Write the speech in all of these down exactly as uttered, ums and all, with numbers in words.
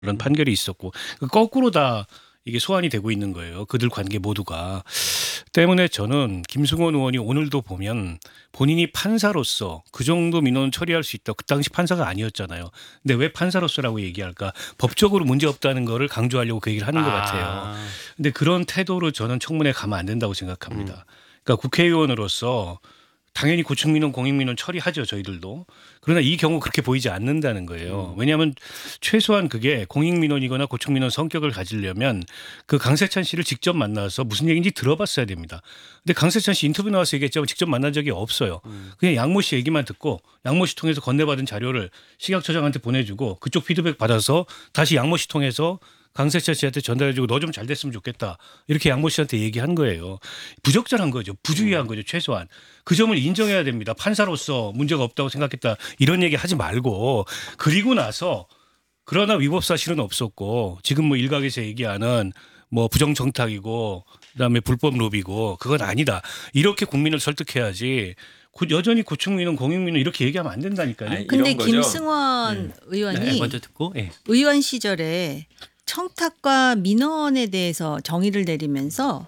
그런 판결이 있었고 거꾸로 다 이게 소환이 되고 있는 거예요. 그들 관계 모두가. 때문에 저는 김승원 의원이 오늘도 보면 본인이 판사로서 그 정도 민원을 처리할 수 있다. 그 당시 판사가 아니었잖아요. 근데 왜 판사로서라고 얘기할까? 법적으로 문제없다는 거를 강조하려고 그 얘기를 하는 것 같아요. 아. 근데 그런 태도로 저는 청문회에 가면 안 된다고 생각합니다. 그러니까 국회의원으로서 당연히 고충민원 공익민원 처리하죠. 저희들도. 그러나 이 경우 그렇게 보이지 않는다는 거예요. 왜냐하면 최소한 그게 공익민원이거나 고충민원 성격을 가지려면 그 강세찬 씨를 직접 만나서 무슨 얘기인지 들어봤어야 됩니다. 근데 강세찬 씨 인터뷰 나와서 얘기했지만 직접 만난 적이 없어요. 그냥 양모 씨 얘기만 듣고 양모 씨 통해서 건네받은 자료를 식약처장한테 보내주고 그쪽 피드백 받아서 다시 양모 씨 통해서 강세찬 씨한테 전달해주고 너 좀 잘 됐으면 좋겠다. 이렇게 양모 씨한테 얘기한 거예요. 부적절한 거죠. 부주의한 거죠. 최소한. 그 점을 인정해야 됩니다. 판사로서 문제가 없다고 생각했다. 이런 얘기 하지 말고 그리고 나서 그러나 위법 사실은 없었고 지금 뭐 일각에서 얘기하는 뭐 부정청탁이고 그다음에 불법 로비고 그건 아니다. 이렇게 국민을 설득해야지. 여전히 고충민원 공익민원 이렇게 얘기하면 안 된다니까요. 아니, 근데 이런 거죠. 김승원 네. 의원이 네, 먼저 듣고. 예. 의원 시절에 청탁과 민원에 대해서 정의를 내리면서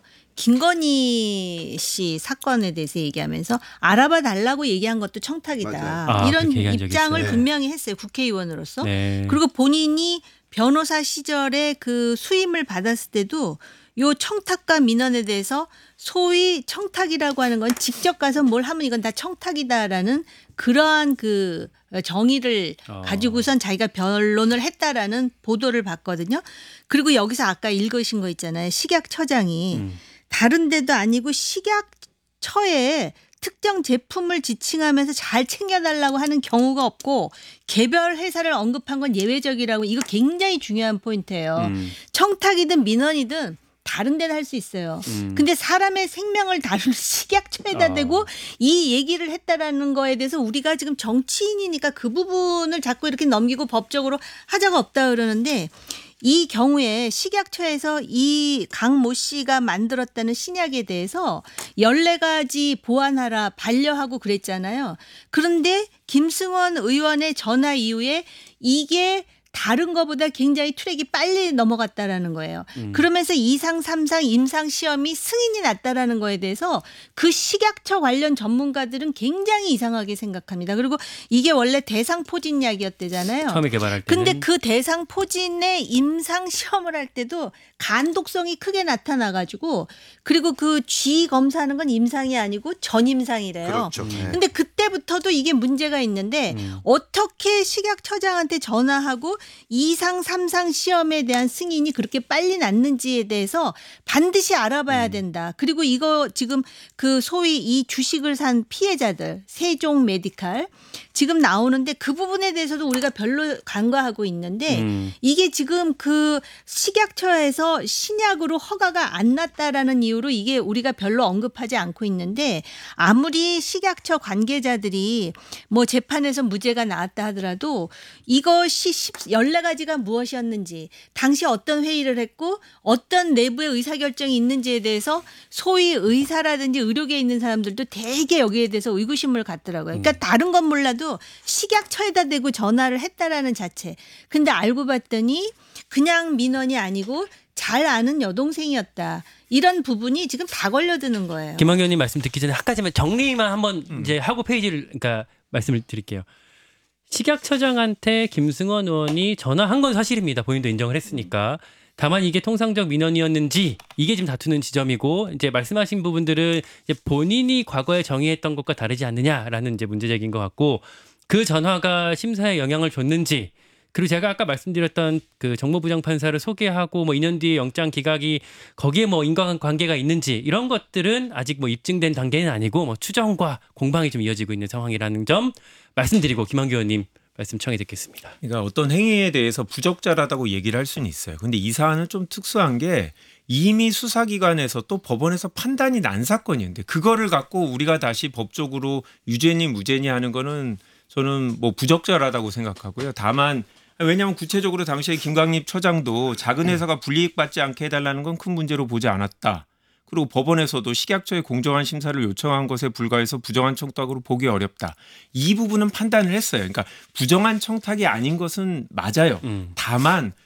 김건희 씨 사건에 대해서 얘기하면서 알아봐 달라고 얘기한 것도 청탁이다. 맞아요. 아, 이런 그렇게 얘기한 적이 입장을 있어요. 분명히 했어요. 국회의원으로서. 네. 그리고 본인이 변호사 시절에 그 수임을 받았을 때도 요 청탁과 민원에 대해서 소위 청탁이라고 하는 건 직접 가서 뭘 하면 이건 다 청탁이다라는 그러한 그 정의를 어. 가지고선 자기가 변론을 했다라는 보도를 봤거든요. 그리고 여기서 아까 읽으신 거 있잖아요. 식약처장이 음. 다른 데도 아니고 식약처에 특정 제품을 지칭하면서 잘 챙겨달라고 하는 경우가 없고 개별 회사를 언급한 건 예외적이라고 이거 굉장히 중요한 포인트예요. 음. 청탁이든 민원이든 다른 데는 할 수 있어요. 음. 근데 사람의 생명을 다룰 식약처에다 어. 대고 이 얘기를 했다라는 거에 대해서 우리가 지금 정치인이니까 그 부분을 자꾸 이렇게 넘기고 법적으로 하자가 없다 그러는데 이 경우에 식약처에서 이 강모 씨가 만들었다는 신약에 대해서 열네 가지 보완하라 반려하고 그랬잖아요. 그런데 김승원 의원의 전화 이후에 이게 다른 것보다 굉장히 트랙이 빨리 넘어갔다라는 거예요. 음. 그러면서 이상, 삼상, 임상 시험이 승인이 났다라는 거에 대해서 그 식약처 관련 전문가들은 굉장히 이상하게 생각합니다. 그리고 이게 원래 대상포진약이었대잖아요. 처음에 개발할 때는. 근데 그 대상포진의 임상 시험을 할 때도 간독성이 크게 나타나가지고 그리고 그 쥐 검사하는 건 임상이 아니고 전임상이래요. 그렇죠. 네. 근데 그때부터도 이게 문제가 있는데 음. 어떻게 식약처장한테 전화하고 이상, 삼상 시험에 대한 승인이 그렇게 빨리 났는지에 대해서 반드시 알아봐야 된다. 그리고 이거 지금 그 소위 이 주식을 산 피해자들 세종 메디칼 지금 나오는데 그 부분에 대해서도 우리가 별로 간과하고 있는데 음. 이게 지금 그 식약처에서 신약으로 허가가 안 났다라는 이유로 이게 우리가 별로 언급하지 않고 있는데 아무리 식약처 관계자들이 뭐 재판에서 무죄가 나왔다 하더라도 이것이 열네 가지가 무엇이었는지 당시 어떤 회의를 했고 어떤 내부의 의사결정이 있는지에 대해서 소위 의사라든지 의료계에 있는 사람들도 되게 여기에 대해서 의구심을 갖더라고요. 그러니까 다른 건 몰라도 식약처에다 대고 전화를 했다라는 자체. 근데 알고 봤더니 그냥 민원이 아니고 잘 아는 여동생이었다. 이런 부분이 지금 다 걸려드는 거예요. 김학의 의원님 말씀 듣기 전에 한 가지만 정리만 한번 음. 이제 하고 페이지를 그러니까 말씀을 드릴게요. 식약처장한테 김승원 의원이 전화한 건 사실입니다. 본인도 인정을 했으니까. 다만 이게 통상적 민원이었는지 이게 지금 다투는 지점이고 이제 말씀하신 부분들은 이제 본인이 과거에 정의했던 것과 다르지 않느냐라는 이제 문제적인 것 같고 그 전화가 심사에 영향을 줬는지 그리고 제가 아까 말씀드렸던 그 정보부장판사를 소개하고 뭐 이 년 뒤에 영장 기각이 거기에 뭐 인과관계가 있는지 이런 것들은 아직 뭐 입증된 단계는 아니고 뭐 추정과 공방이 좀 이어지고 있는 상황이라는 점 말씀드리고 김한규 의원님 말씀 청해 듣겠습니다. 그러니까 어떤 행위에 대해서 부적절하다고 얘기를 할 수는 있어요. 근데 이 사안은 좀 특수한 게 이미 수사기관에서 또 법원에서 판단이 난 사건인데 그거를 갖고 우리가 다시 법적으로 유죄니 무죄니 하는 거는 저는 뭐 부적절하다고 생각하고요. 다만 왜냐하면 구체적으로 당시에 김광립 처장도 작은 회사가 불이익 받지 않게 해달라는 건 큰 문제로 보지 않았다. 그리고 법원에서도 식약처의 공정한 심사를 요청한 것에 불과해서 부정한 청탁으로 보기 어렵다. 이 부분은 판단을 했어요. 그러니까 부정한 청탁이 아닌 것은 맞아요. 음. 다만